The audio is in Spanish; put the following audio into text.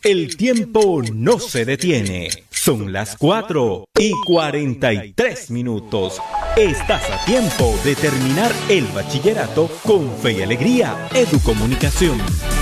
El tiempo no se detiene. Son las 4:43. Estás a tiempo de terminar el bachillerato con fe y alegría. Educomunicación.